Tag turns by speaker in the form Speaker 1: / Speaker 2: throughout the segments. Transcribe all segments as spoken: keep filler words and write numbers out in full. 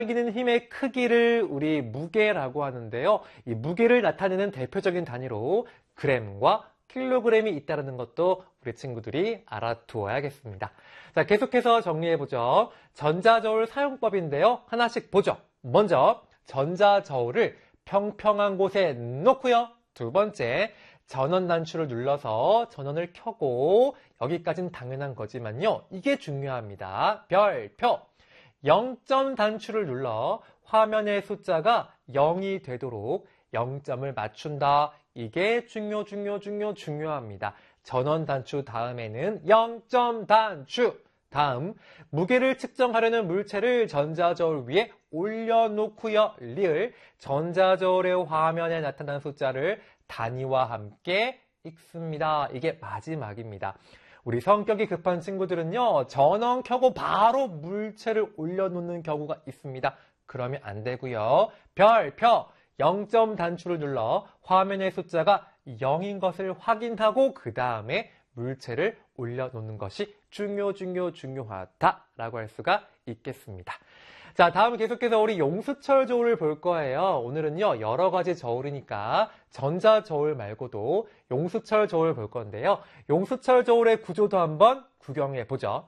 Speaker 1: 이기는 힘의 크기를 우리 무게라고 하는데요. 이 무게를 나타내는 대표적인 단위로 그램과 킬로그램이 있다는 것도 우리 친구들이 알아두어야겠습니다. 자, 계속해서 정리해보죠. 전자저울 사용법인데요. 하나씩 보죠. 먼저 전자저울을 평평한 곳에 놓고요. 두 번째, 전원 단추를 눌러서 전원을 켜고, 여기까지는 당연한 거지만요. 이게 중요합니다. 별표. 영 점 단추를 눌러 화면의 숫자가 영이 되도록 영 점을 맞춘다. 이게 중요, 중요, 중요, 중요합니다. 전원 단추 다음에는 영 점 단추. 다음, 무게를 측정하려는 물체를 전자저울 위에 올려놓고요. 리을, 전자저울의 화면에 나타난 숫자를 단위와 함께 읽습니다. 이게 마지막입니다. 우리 성격이 급한 친구들은요, 전원 켜고 바로 물체를 올려놓는 경우가 있습니다. 그러면 안 되고요. 별표, 영 점 단추를 눌러 화면의 숫자가 영인 것을 확인하고 그 다음에 물체를 올려놓는 것이 중요, 중요, 중요하다라고 할 수가 있겠습니다. 자, 다음 계속해서 우리 용수철 저울을 볼 거예요. 오늘은요, 여러 가지 저울이니까 전자저울 말고도 용수철 저울 볼 건데요. 용수철 저울의 구조도 한번 구경해 보죠.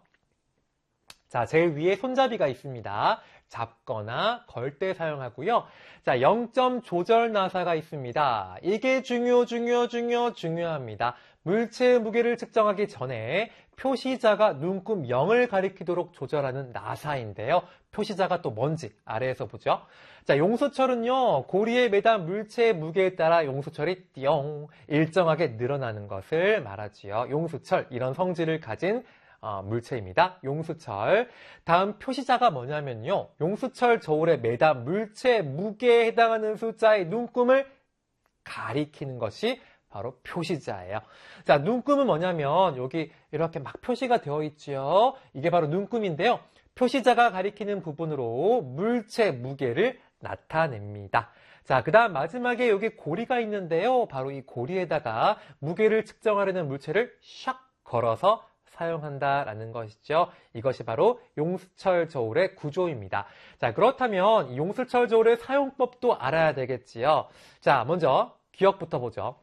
Speaker 1: 자, 제일 위에 손잡이가 있습니다. 잡거나 걸 때 사용하고요. 자, 영 점 조절 나사가 있습니다. 이게 중요, 중요, 중요, 중요합니다. 물체의 무게를 측정하기 전에 표시자가 눈금 영을 가리키도록 조절하는 나사인데요. 표시자가 또 뭔지 아래에서 보죠. 자, 용수철은요, 고리에 매단 물체의 무게에 따라 용수철이 띠용 일정하게 늘어나는 것을 말하지요. 용수철, 이런 성질을 가진 어, 물체입니다. 용수철. 다음 표시자가 뭐냐면요, 용수철 저울에 매단 물체 무게에 해당하는 숫자의 눈금을 가리키는 것이 바로 표시자예요. 자, 눈금은 뭐냐면 여기 이렇게 막 표시가 되어 있죠. 이게 바로 눈금인데요. 표시자가 가리키는 부분으로 물체 무게를 나타냅니다. 자, 그 다음 마지막에 여기 고리가 있는데요. 바로 이 고리에다가 무게를 측정하려는 물체를 샥 걸어서 사용한다라는 것이죠. 이것이 바로 용수철 저울의 구조입니다. 자, 그렇다면 이 용수철 저울의 사용법도 알아야 되겠지요. 자, 먼저 기억부터 보죠.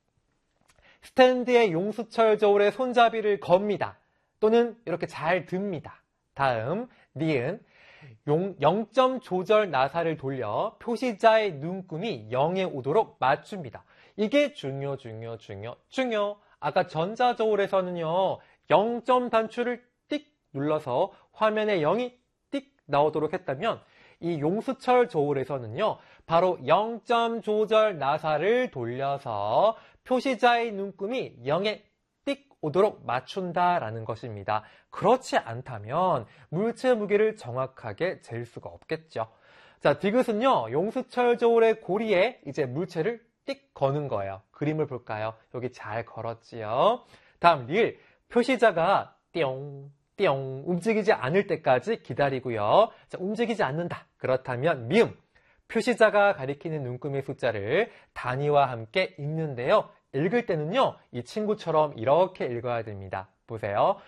Speaker 1: 스탠드의 용수철 저울의 손잡이를 겁니다. 또는 이렇게 잘 듭니다. 다음, 니은, 영 점 조절 나사를 돌려 표시자의 눈금이 영에 오도록 맞춥니다. 이게 중요, 중요, 중요, 중요. 아까 전자저울에서는요, 영 점 단추를 띡 눌러서 화면에 영이 띡 나오도록 했다면, 이 용수철 저울에서는요, 바로 영 점 조절 나사를 돌려서 표시자의 눈금이 영에 띡 오도록 맞춘다라는 것입니다. 그렇지 않다면 물체 무게를 정확하게 잴 수가 없겠죠. 자, 디귿은요, 용수철 저울의 고리에 이제 물체를 띡 거는 거예요. 그림을 볼까요? 여기 잘 걸었지요. 다음 리을, 표시자가 띠용 띠용 움직이지 않을 때까지 기다리고요. 자, 움직이지 않는다. 그렇다면 미음, 표시자가 가리키는 눈금의 숫자를 단위와 함께 읽는데요. 읽을 때는요, 이 친구처럼 이렇게 읽어야 됩니다. 보세요.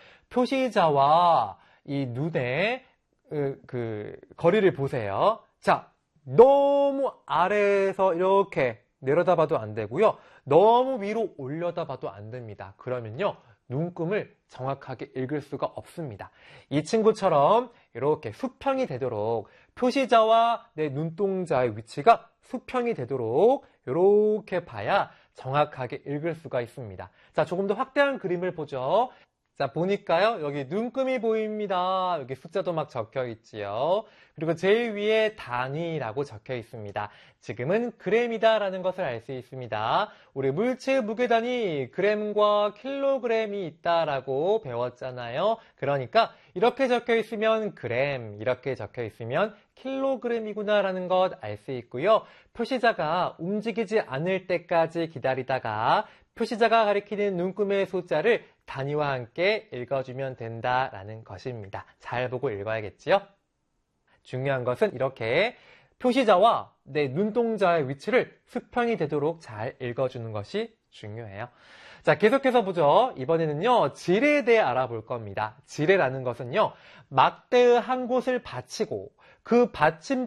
Speaker 1: 표시자와 이 눈의 그, 그 거리를 보세요. 자, 너무 아래에서 이렇게 내려다봐도 안 되고요. 너무 위로 올려다봐도 안 됩니다. 그러면요, 눈금을 정확하게 읽을 수가 없습니다. 이 친구처럼 이렇게 수평이 되도록 표시자와 내 눈동자의 위치가 수평이 되도록 이렇게 봐야 정확하게 읽을 수가 있습니다. 자, 조금 더 확대한 그림을 보죠. 자, 보니까요, 여기 눈금이 보입니다. 여기 숫자도 막 적혀 있지요. 그리고 제일 위에 단위라고 적혀 있습니다. 지금은 그램이다라는 것을 알 수 있습니다. 우리 물체의 무게 단위 그램과 킬로그램이 있다라고 배웠잖아요. 그러니까 이렇게 적혀 있으면 그램, 이렇게 적혀 있으면 킬로그램이구나라는 것 알 수 있고요. 표시자가 움직이지 않을 때까지 기다리다가 표시자가 가리키는 눈금의 숫자를 단위와 함께 읽어주면 된다라는 것입니다. 잘 보고 읽어야겠지요? 중요한 것은 이렇게 표시자와 내 눈동자의 위치를 수평이 되도록 잘 읽어주는 것이 중요해요. 자, 계속해서 보죠. 이번에는요, 지뢰에 대해 알아볼 겁니다. 지뢰라는 것은요, 막대의 한 곳을 받치고 그 받침